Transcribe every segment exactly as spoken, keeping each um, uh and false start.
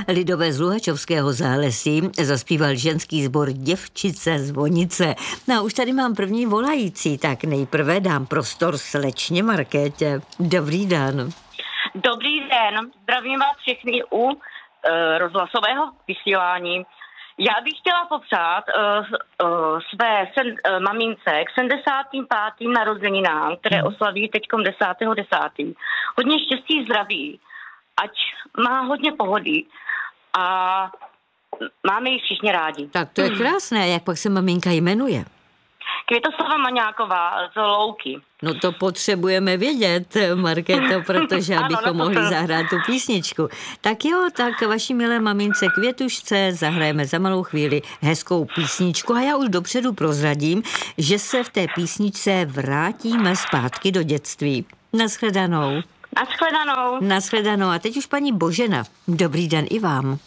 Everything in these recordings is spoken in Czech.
lidové z Luhačovského zálesí zaspíval ženský sbor Děvčice Zvonice. No a už tady mám první volající, tak nejprve dám prostor slečně Markétě. Dobrý den. Dobrý den, zdravím vás všechny u uh, rozhlasového vysílání. Já bych chtěla popřát uh, uh, své sen, uh, mamince k sedmdesátým pátým narozeninám, které oslaví teďkom desátého desátého Hodně štěstí, zdraví, ať má hodně pohody a máme ji všichni rádi. Tak to je krásné, jak pak se maminka jmenuje? Květoslava Maňáková z Louky. No to potřebujeme vědět, Markéto, protože abychom ano, mohli zahrát tu písničku. Tak jo, tak vaší milé mamince Květušce zahrajeme za malou chvíli hezkou písničku a já už dopředu prozradím, že se v té písničce vrátíme zpátky do dětství. Naschledanou. Naschledanou. Naschledanou. A teď už paní Božena. Dobrý den i vám.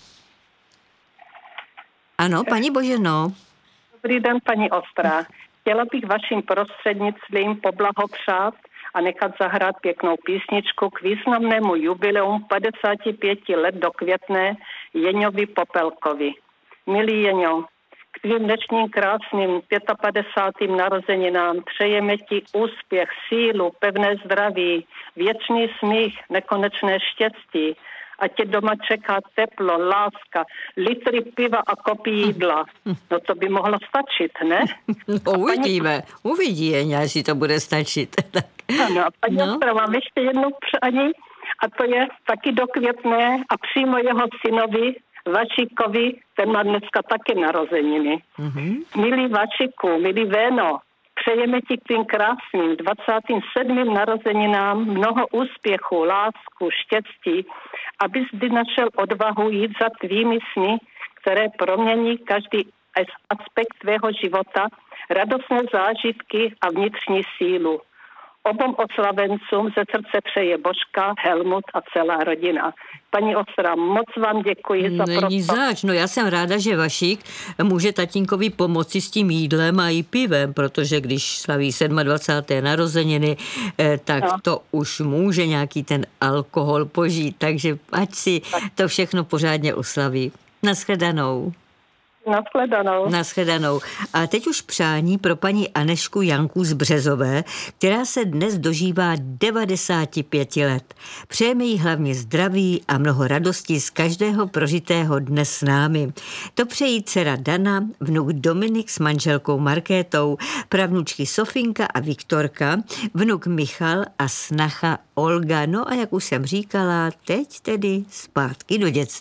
Ano, paní Boženo. Dobrý den, paní Ostrá. Chtěla bych vaším prostřednictvím poblahopřát a nechat zahrát pěknou písničku k významnému jubileu padesáti pěti let do Květné Jeňovi Popelkovi. Milý Jeňo, k tvým dnešním krásným padesátým narozeninám přejeme ti úspěch, sílu, pevné zdraví, věčný smích, nekonečné štěstí. A tě doma čeká teplo, láska, litry piva a kopí jídla. No to by mohlo stačit, ne? No, uvidíme, paní... uvidí, jestli to bude stačit. Ano, a paní no. Ostra, mám ještě jednou přání a to je taky do Květné a přímo jeho synovi Vašíkovi, ten má dneska taky narozeniny. Mm-hmm. Milý Vašiku, milý Véno, přejeme ti k tím krásným dvacátým sedmým narozeninám mnoho úspěchu, lásku, štěstí, abys kdy našel odvahu jít za tvými sny, které promění každý aspekt tvého života, radostné zážitky a vnitřní sílu. Obom oslavencům ze srdce přeje Božka, Helmut a celá rodina. Paní Ostra, moc vám děkuji za prostor. Není zač, no já jsem ráda, že Vašík může tatínkovi pomoci s tím jídlem a i pivem, protože když slaví dvacáté sedmé narozeniny, tak no. to už může nějaký ten alkohol požít, takže ať si to všechno pořádně oslaví. Naschledanou. Naschledanou. Naschledanou. A teď už přání pro paní Anežku Janku z Březové, která se dnes dožívá devadesáti pěti let. Přejeme jí hlavně zdraví a mnoho radosti z každého prožitého dne s námi. To přejí dcera Dana, vnuk Dominik s manželkou Markétou, pravnučky Sofinka a Viktorka, vnuk Michal a snacha Olga. No a jak už jsem říkala, teď tedy zpátky do dětství.